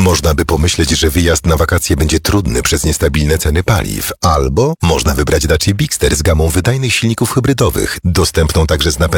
Można by pomyśleć, że wyjazd na wakacje będzie trudny przez niestabilne ceny paliw, albo można wybrać Dacia Bigster z gamą wydajnych silników hybrydowych, dostępną także z napędem